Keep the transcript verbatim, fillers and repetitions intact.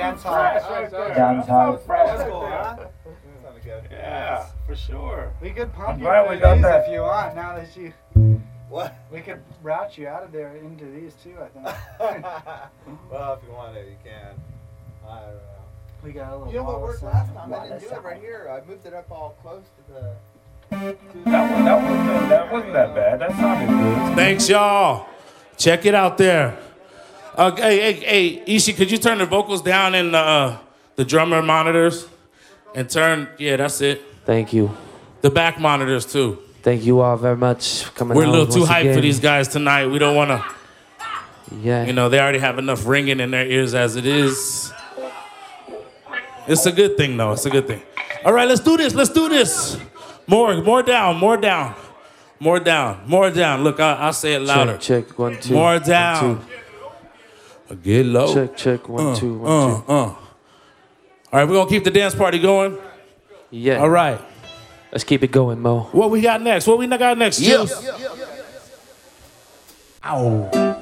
dance hall. Dance hall. Yeah, for sure. We could pump I'm you glad for we got these that. if you want. Now that you, What? we could route you out of there into these too. I think. Well, if you want it, you can. I don't know. We got a little. You know what wall of worked sound. last time? Wall I didn't of do it sound. right here. I moved it up all close to the. That, one, that, wasn't, that wasn't that bad. That sounded good. Thanks, y'all. Check it out there. Uh, hey, hey, hey, Ishi, could you turn the vocals down in uh, the drummer monitors? And turn, yeah, that's it. Thank you. The back monitors, too. Thank you all very much for coming We're a out little too once hyped again. for these guys tonight. We don't want to, Yeah. you know, they already have enough ringing in their ears as it is. It's a good thing, though. It's a good thing. All right, let's do this. Let's do this. More, more down, more down. More down, more down. Look, I, I'll say it louder. Check, check, one, two. More one, down. two. Get low. Check, check, one, uh, two, one, uh, two. uh. All right, we're going to keep the dance party going. Yeah. All right. Let's keep it going, Mo. What we got next? What we got next? Yeah. Juice? Ow.